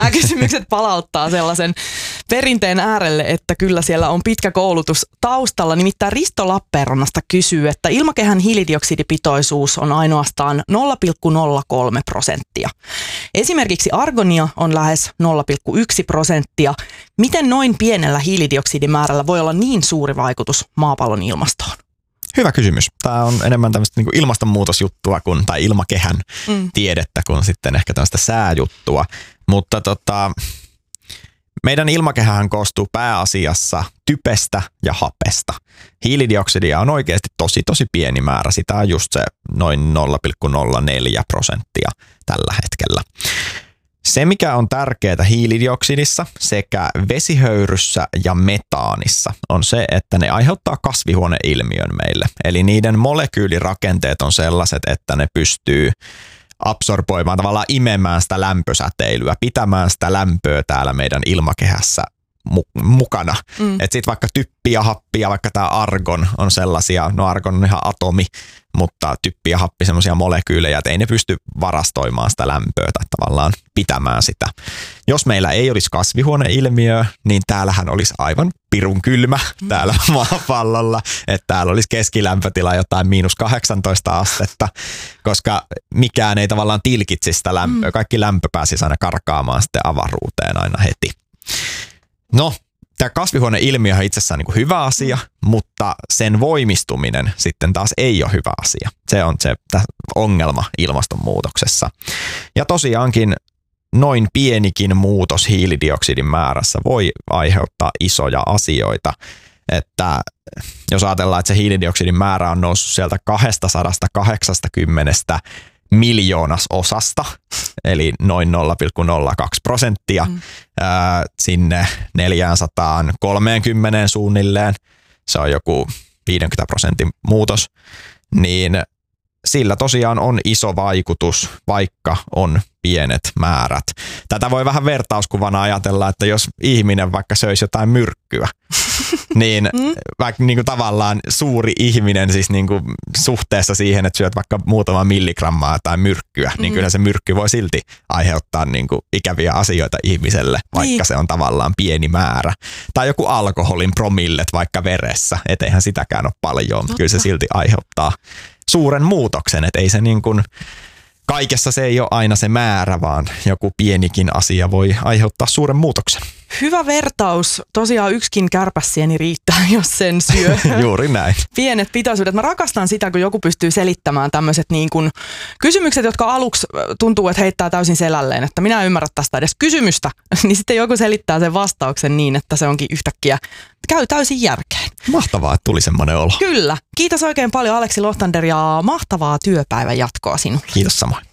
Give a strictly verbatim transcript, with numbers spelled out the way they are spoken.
Nämä kysymykset palauttaa sellaisen perinteen äärelle, että kyllä siellä on pitkä koulutus taustalla. Nimittäin Risto Lappeenrannasta kysyy, että ilmakehän hiilidioksidipitoisuus on ainoastaan nolla pilkku nolla kolme prosenttia. Esimerkiksi argonia on lähes nolla pilkku yksi prosenttia. Miten noin pienellä hiilidioksidimäärällä voi olla niin suuri vaikutus maapallon ilmastoon? Hyvä kysymys. Tämä on enemmän tämmöistä niin kuin ilmastonmuutosjuttua kuin, tai ilmakehän mm. tiedettä kuin sitten ehkä tämmöistä sääjuttua. Mutta tota, meidän ilmakehähän koostuu pääasiassa typestä ja hapesta. Hiilidioksidia on oikeasti tosi tosi pieni määrä. Sitä on just se noin nolla pilkku nolla neljä prosenttia tällä hetkellä. Se, mikä on tärkeää hiilidioksidissa sekä vesihöyryssä ja metaanissa, on se, että ne aiheuttaa kasvihuoneilmiön meille. Eli niiden molekyylirakenteet on sellaiset, että ne pystyy absorboimaan, tavallaan imemään sitä lämpösäteilyä, pitämään sitä lämpöä täällä meidän ilmakehässä mu- mukana. Mm. Että sitten vaikka typpi ja happi ja vaikka tämä argon on sellaisia, no argon on ihan atomi, mutta typpi ja happi semmoisia molekyylejä, että ei ne pysty varastoimaan sitä lämpöä tai tavallaan pitämään sitä. Jos meillä ei olisi kasvihuoneilmiöä, niin täällähän olisi aivan pirun kylmä täällä maapallolla, että täällä olisi keskilämpötila jotain miinus kahdeksantoista astetta, koska mikään ei tavallaan tilkitsi sitä lämpöä. Kaikki lämpö pääsisi aina karkaamaan sitten avaruuteen aina heti. No, tämä kasvihuoneilmiö on itsessään niin kuin hyvä asia, mutta sen voimistuminen sitten taas ei ole hyvä asia. Se on se ongelma ilmastonmuutoksessa. Ja tosiaankin noin pienikin muutos hiilidioksidin määrässä voi aiheuttaa isoja asioita. Että jos ajatellaan, että se hiilidioksidin määrä on noussut sieltä kaksisataakahdeksankymmentä miljoonasosasta, eli noin nolla pilkku nolla kaksi prosenttia mm. ää, sinne neljäsataakolmekymmentä suunnilleen, se on joku viidenkymmenen prosentin muutos, niin sillä tosiaan on iso vaikutus, vaikka on pienet määrät. Tätä voi vähän vertauskuvana ajatella, että jos ihminen vaikka söisi jotain myrkkyä, niin mm. vaikka niin kuin tavallaan suuri ihminen siis niin kuin suhteessa siihen, että syöt vaikka muutama milligrammaa tai myrkkyä, mm. niin kyllä se myrkky voi silti aiheuttaa niin kuin ikäviä asioita ihmiselle, vaikka niin. se on tavallaan pieni määrä. Tai joku alkoholin promillet vaikka veressä, et eihän sitäkään ole paljon, mutta kyllä se silti aiheuttaa suuren muutoksen, että ei se niin kuin kaikessa se ei ole aina se määrä, vaan joku pienikin asia voi aiheuttaa suuren muutoksen. Hyvä vertaus. Tosiaan yksikin kärpäsieni riittää, jos sen syö. Juuri näin. Pienet pitoisuudet. Mä rakastan sitä, kun joku pystyy selittämään tämmöiset niin kuin kysymykset, jotka aluksi tuntuu, että heittää täysin selälleen, että minä en ymmärrä tästä edes kysymystä. Niin sitten joku selittää sen vastauksen niin, että se onkin yhtäkkiä käy täysin järkeen. Mahtavaa, että tuli semmoinen olo. Kyllä. Kiitos oikein paljon Aleksi Lohtander ja mahtavaa työpäivän jatkoa sinulle. Kiitos samoin.